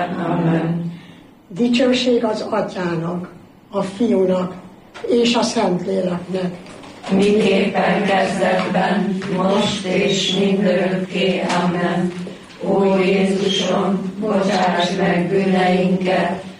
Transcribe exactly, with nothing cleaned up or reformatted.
Amen. Dicsőség az Atyának, a Fiúnak és a Szentléleknek. Miképpen kezdetben, most és mindörökké. Amen. Ó Jézusom, bocsáss meg bűneinket,